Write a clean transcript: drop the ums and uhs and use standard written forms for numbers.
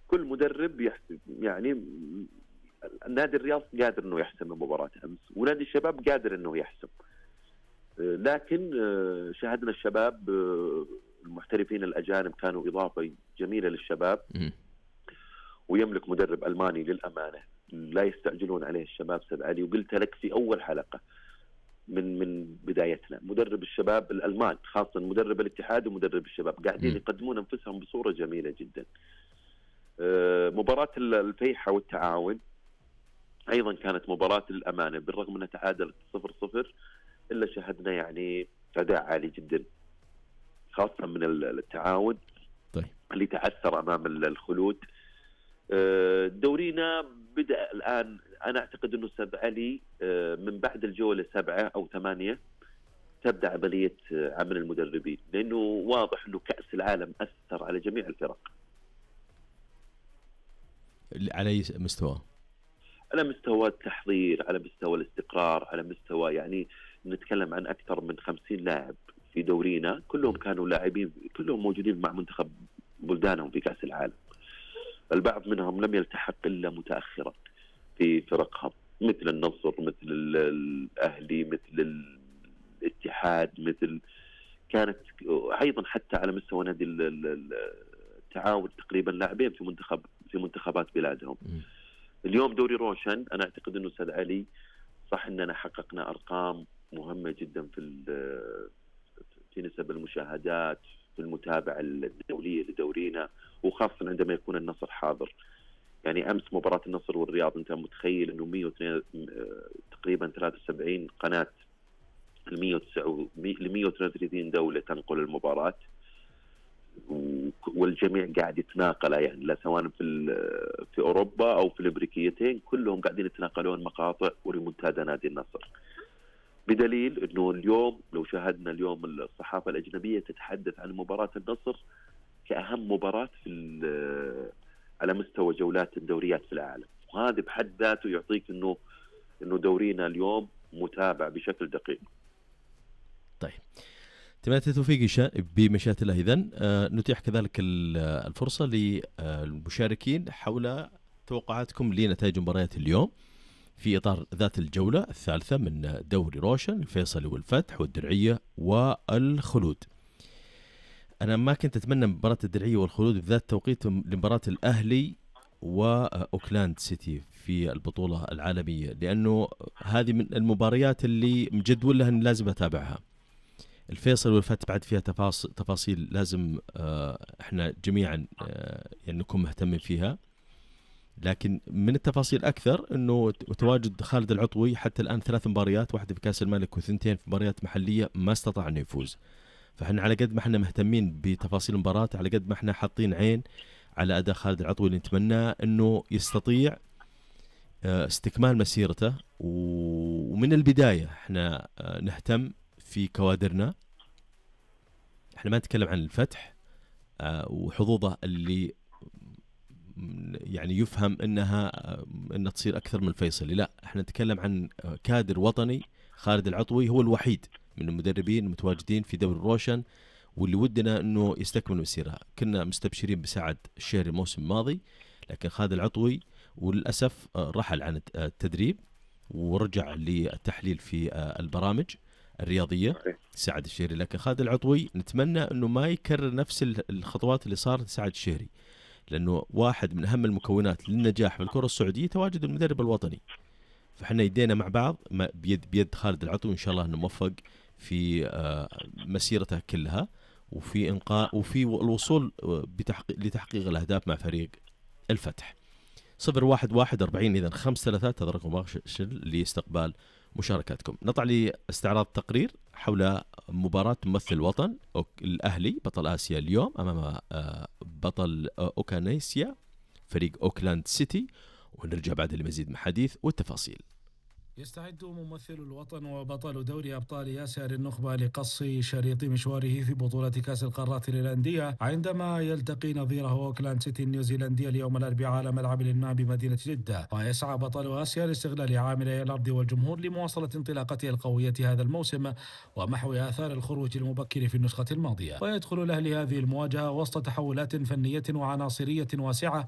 كل مدرب يحسب يعني. نادي الرياض قادر انه يحسم مباراة امس، ونادي الشباب قادر انه يحسم، لكن شاهدنا الشباب المحترفين الاجانب كانوا اضافة جميلة للشباب، ويملك مدرب الماني للامانة لا يستعجلون عليه الشباب سيد علي. وقلت لك في اول حلقة من بدايتنا، مدرب الشباب الالمان خاصة مدرب الاتحاد ومدرب الشباب قاعدين يقدمون انفسهم بصورة جميلة جدا. مباراة الفيحة والتعاون أيضا كانت مباراة للأمانة، بالرغم أنها تعادلت 0-0 إلا شهدنا يعني أداء عالي جدا خاصة من التعاون. طيب. اللي تعثر أمام الخلود. دورينا بدأ الآن، أنا أعتقد أنه سيد علي من بعد الجولة 7 أو 8 تبدأ عملية عمل المدربين، لأنه واضح أنه كأس العالم أثر على جميع الفرق. على أي مستوى؟ على مستوى التحضير، على مستوى الاستقرار، على مستوى يعني نتكلم عن أكثر من 50 لاعب في دورينا، كلهم كانوا لاعبين، كلهم موجودين مع منتخب بلدانهم في كأس العالم. البعض منهم لم يلتحق إلا متأخرا في فرقهم، مثل النصر، مثل الأهلي، مثل الاتحاد، مثل كانت أيضا حتى على مستوى نادي التعاون تقريبا لاعبين في منتخبات بلادهم. اليوم دوري روشن، أنا أعتقد أنه سيد علي صح أننا حققنا أرقام مهمة جدا في نسب المشاهدات، في المتابعة الدولية لدورينا، وخاصة عندما يكون النصر حاضر. يعني أمس مباراة النصر والرياض، أنت متخيل أنه 102 تقريبا 73 قناة ل 133 دولة تنقل المباراة، والجميع قاعد يتناقل، يعني لا سواء في أوروبا أو في الأمريكيتين كلهم قاعدين يتناقلون مقاطع وريمونتادا نادي النصر. بدليل أنه اليوم لو شاهدنا اليوم الصحافة الأجنبية تتحدث عن مباراة النصر كأهم مباراة على مستوى جولات الدوريات في العالم، وهذا بحد ذاته يعطيك أنه دورينا اليوم متابع بشكل دقيق. طيب، تمام، توفيق بمشيئة الله. إذن نتيح كذلك الفرصة للمشاركين حول توقعاتكم لنتائج مباريات اليوم في إطار ذات الجولة الثالثة من دوري روشن، الفيصلي والفتح والدرعية والخلود. أنا ما كنت أتمنى مباراة الدرعية والخلود بذات توقيت لمباراة الأهلي وأوكلاند سيتي في البطولة العالمية، لأنه هذه من المباريات اللي مجدول لها أن لازم أتابعها. الفيصل والفتح بعد فيها تفاصيل لازم احنا جميعا يعني نكون مهتمين فيها، لكن من التفاصيل أكثر أنه تواجد خالد العطوي حتى الآن 3 مباريات، واحدة في كأس الملك وثنتين في مباريات محلية ما استطاع أن يفوز. فإحنا على قد ما احنا مهتمين بتفاصيل المباراة، على قد ما احنا حاطين عين على أداء خالد العطوي اللي نتمناه أنه يستطيع استكمال مسيرته. ومن البداية احنا نهتم في كوادرنا. احنا ما نتكلم عن الفتح وحظوظه اللي يعني يفهم انها تصير اكثر من الفيصلي، لا، احنا نتكلم عن كادر وطني. خالد العطوي هو الوحيد من المدربين المتواجدين في دوري روشن واللي ودنا انه يستكمل مسيرها. كنا مستبشرين بسعد الشهري الموسم الماضي، لكن خالد العطوي وللاسف رحل عن التدريب ورجع للتحليل في البرامج الرياضية سعد الشهري. لكن خالد العطوي نتمنى أنه ما يكرر نفس الخطوات اللي صارت سعد الشهري، لأنه واحد من أهم المكونات للنجاح في الكرة السعودية تواجد المدرب الوطني. فحنا يدينا مع بعض بيد خالد العطوي، إن شاء الله نوفق في مسيرته كلها، وفي إنقاء وفي الوصول لتحقيق الأهداف مع فريق الفتح. 0-1-1-40 إذن 5-3 هذا رقم مباشر لاستقبال مشاركاتكم. نطلع لاستعراض تقرير حول مباراة ممثل الوطن الأهلي بطل آسيا اليوم أمام بطل أوكانيسيا فريق أوكلاند سيتي، ونرجع بعد لمزيد من الحديث والتفاصيل. يستعد ممثل الوطن وبطل دوري أبطال آسيا للنخبة لقص شريط مشواره في بطولة كأس القارات للأندية عندما يلتقي نظيره أوكلاند سيتي النيوزيلندي اليوم الأربعاء على ملعب الإنماء بمدينة جدة. ويسعى بطل آسيا لاستغلال عاملي الأرض والجمهور لمواصلة انطلاقته القوية هذا الموسم ومحو آثار الخروج المبكر في النسخة الماضية. ويدخل الأهلي هذه المواجهة وسط تحولات فنية وعناصرية واسعة